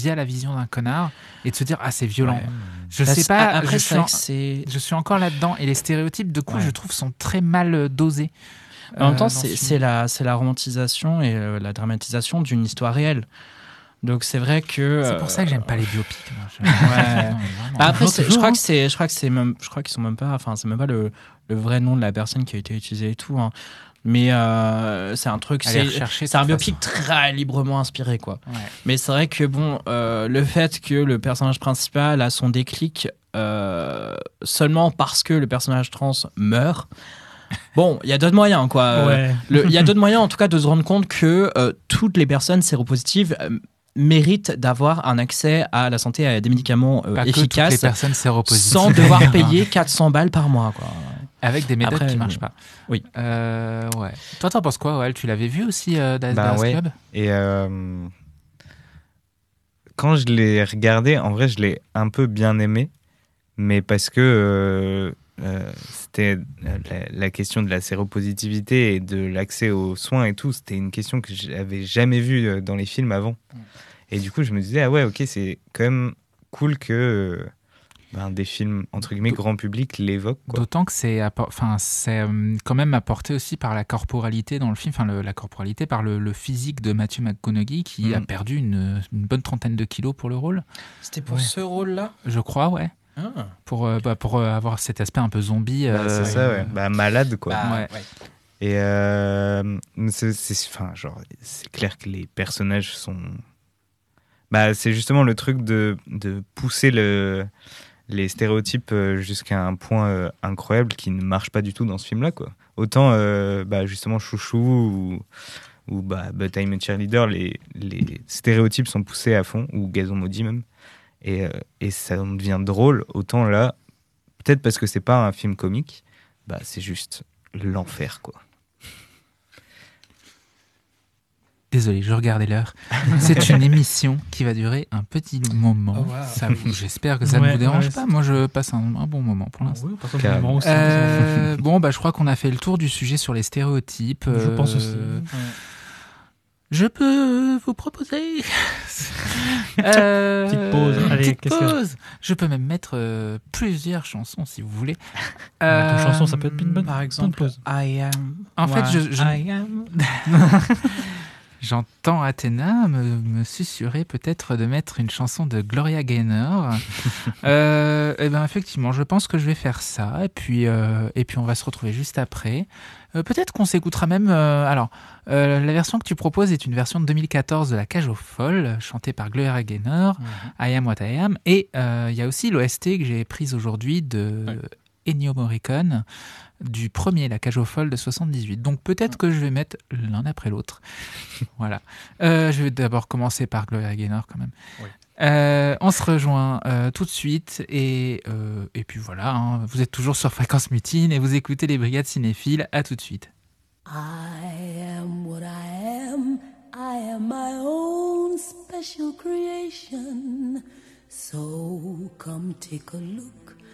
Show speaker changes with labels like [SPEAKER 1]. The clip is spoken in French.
[SPEAKER 1] via la vision d'un connard et de se dire c'est violent.
[SPEAKER 2] Ouais.
[SPEAKER 1] Je sais pas,
[SPEAKER 2] Après,
[SPEAKER 1] je suis encore là-dedans et les stéréotypes de coup
[SPEAKER 2] Ouais.
[SPEAKER 1] je trouve sont très mal dosés.
[SPEAKER 2] En même temps,
[SPEAKER 1] dans ce film.
[SPEAKER 2] c'est la romantisation et la dramatisation d'une histoire réelle. Donc c'est vrai que
[SPEAKER 1] C'est pour ça que j'aime pas les biopics. Moi.
[SPEAKER 2] Ouais.
[SPEAKER 1] Non,
[SPEAKER 2] Bah après,
[SPEAKER 1] toujours,
[SPEAKER 2] je crois que c'est même, je crois qu'ils sont même pas, enfin c'est même pas le vrai nom de la personne qui a été utilisé et tout. Hein. Mais c'est un truc,
[SPEAKER 1] Allez rechercher,
[SPEAKER 2] c'est un
[SPEAKER 1] de toute
[SPEAKER 2] biopic très librement inspiré quoi.
[SPEAKER 1] Ouais.
[SPEAKER 2] Mais c'est vrai que bon, le fait que le personnage principal a son déclic seulement parce que le personnage trans meurt. Bon, il y a d'autres moyens, quoi.
[SPEAKER 3] Ouais.
[SPEAKER 2] Il y a d'autres moyens, en tout cas, de se rendre compte que toutes les personnes séropositives méritent d'avoir un accès à la santé et à des médicaments
[SPEAKER 1] Pas que toutes les
[SPEAKER 2] efficaces
[SPEAKER 1] personnes séropositives.
[SPEAKER 2] sans devoir payer 400 balles par mois, quoi.
[SPEAKER 1] Avec des méthodes
[SPEAKER 2] Après,
[SPEAKER 1] qui marchent pas.
[SPEAKER 2] oui.
[SPEAKER 1] Ouais. Toi, t'en penses quoi, Well? Tu l'avais vu aussi, Dallas
[SPEAKER 4] ouais.
[SPEAKER 1] Club?
[SPEAKER 4] Et quand je l'ai regardé, en vrai, je l'ai un peu bien aimé, mais parce que c'était la question de la séropositivité et de l'accès aux soins et tout, c'était une question que j'avais jamais vue dans les films avant. Et du coup, je me disais, ah ouais, ok, c'est quand même cool que des films, entre guillemets, grand public l'évoquent, quoi.
[SPEAKER 1] D'autant que c'est quand même apporté aussi par la corporalité dans le film, la corporalité par le physique de Matthew McConaughey qui a perdu une bonne 30aine de kilos pour le rôle.
[SPEAKER 2] C'était pour ce rôle-là?
[SPEAKER 1] Je crois, ouais.
[SPEAKER 2] Ah.
[SPEAKER 1] Pour avoir cet aspect un peu zombie.
[SPEAKER 4] C'est ça, ouais. Malade, quoi.
[SPEAKER 2] Bah,
[SPEAKER 1] ouais.
[SPEAKER 4] Et c'est clair que les personnages sont... c'est justement le truc de pousser les stéréotypes jusqu'à un point incroyable qui ne marche pas du tout dans ce film-là, quoi. Autant, justement, Chouchou ou But I'm a Cheerleader, les stéréotypes sont poussés à fond, ou Gazon Maudit même, et ça devient drôle. Autant là, peut-être parce que c'est pas un film comique, c'est juste l'enfer, quoi.
[SPEAKER 1] Désolé, je regardais l'heure. C'est une émission qui va durer un petit moment.
[SPEAKER 3] Oh, wow.
[SPEAKER 1] J'espère que ça ne vous dérange pas. Moi, je passe un bon moment pour l'instant.
[SPEAKER 3] Oui, parce que moment aussi.
[SPEAKER 1] Je crois qu'on a fait le tour du sujet sur les stéréotypes.
[SPEAKER 3] Je pense aussi.
[SPEAKER 1] Je peux vous proposer
[SPEAKER 3] petite pause. Allez,
[SPEAKER 1] petite pause. Je peux même mettre plusieurs chansons si vous voulez.
[SPEAKER 3] Ton chanson, ça peut être une bonne,
[SPEAKER 2] par exemple,
[SPEAKER 3] bonne pause.
[SPEAKER 2] I am.
[SPEAKER 1] En fait,
[SPEAKER 2] I am.
[SPEAKER 1] J'entends Athéna me susurrer peut-être de mettre une chanson de Gloria Gaynor. Effectivement, je pense que je vais faire ça. Et puis on va se retrouver juste après. Peut-être qu'on s'écoutera même... la version que tu proposes est une version de 2014 de La Cage aux Folles, chantée par Gloria Gaynor, I Am What I Am. Et il y a aussi l'OST que j'ai prise aujourd'hui de Ennio Morricone, du premier La Cage aux Folles de 78. Donc peut-être que je vais mettre l'un après l'autre. Voilà. Je vais d'abord commencer par Gloria Gaynor quand même.
[SPEAKER 3] Oui.
[SPEAKER 1] On se rejoint tout de suite et puis voilà, hein, vous êtes toujours sur Fréquence Mutine et vous écoutez les Brigades Cinéphiles. À tout de suite.
[SPEAKER 5] I am what I am. I am my own special creation. So come take a look